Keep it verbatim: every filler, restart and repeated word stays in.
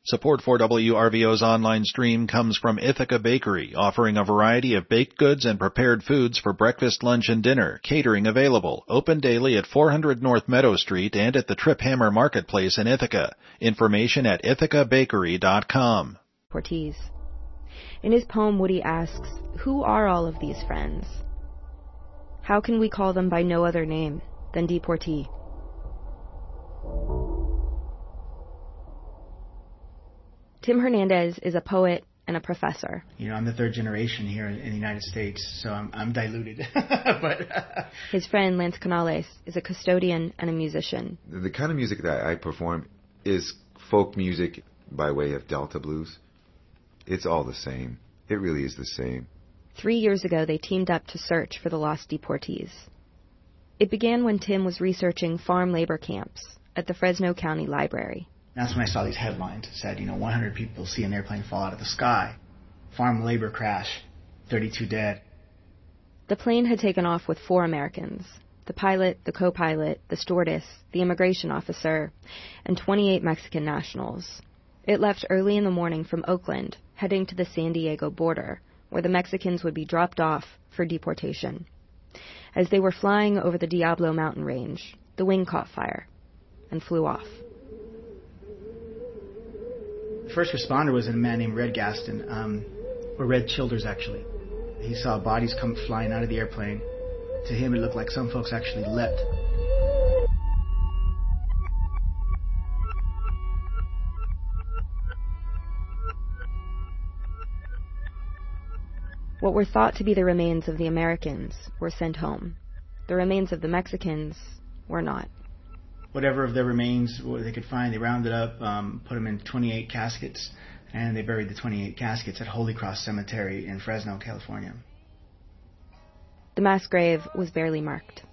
Support for W R V O's online stream comes from Ithaca Bakery, offering a variety of baked goods and prepared foods for breakfast, lunch, and dinner. Catering available. Open daily at four hundred North Meadow Street and at the Trip Hammer Marketplace in Ithaca. Information at ithaca bakery dot com. Ortiz. In his poem, Woody asks, who are all of these friends? How can we call them by no other name than deportee? Tim Hernandez is a poet and a professor. You know, I'm the third generation here in the United States, so I'm, I'm diluted. but His friend Lance Canales is a custodian and a musician. The kind of music that I perform is folk music by way of Delta blues. It's all the same. It really is the same. Three years ago, they teamed up to search for the lost deportees. It began when Tim was researching farm labor camps at the Fresno County Library. That's when I saw these headlines that said, you know, one hundred people see an airplane fall out of the sky. Farm labor crash, thirty-two dead. The plane had taken off with four Americans, the pilot, the co-pilot, the stewardess, the immigration officer, and twenty-eight Mexican nationals. It left early in the morning from Oakland, heading to the San Diego border, where the Mexicans would be dropped off for deportation. As they were flying over the Diablo mountain range, the wing caught fire and flew off. The first responder was a man named Red Gaston, um, or Red Childers, actually. He saw bodies come flying out of the airplane. To him, it looked like some folks actually leapt. What were thought to be the remains of the Americans were sent home. The remains of the Mexicans were not. Whatever of their remains what they could find, they rounded up, um, put them in twenty-eight caskets, and they buried the twenty-eight caskets at Holy Cross Cemetery in Fresno, California. The mass grave was barely marked.